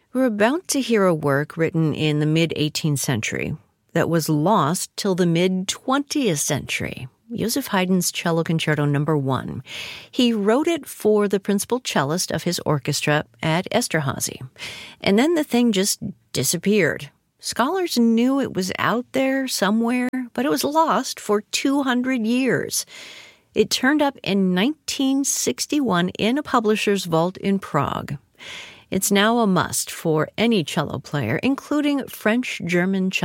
We're about to hear a work written in the mid-18th century that was lost till the mid-20th century. Joseph Haydn's Cello Concerto No. 1. He wrote it for the principal cellist of his orchestra at Esterhazy. And then the thing just disappeared. Scholars knew it was out there somewhere, but it was lost for 200 years. It turned up in 1961 in a publisher's vault in Prague. It's now a must for any cello player, including French, German